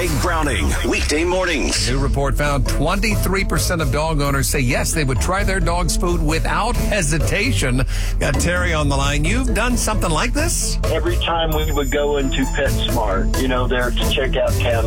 Greg Browning, weekday mornings. New report found 23% of dog owners say yes, they would try their dog's food without hesitation. Got Terry on the line. You've done something like this? Every time we would go into PetSmart, there to check out cat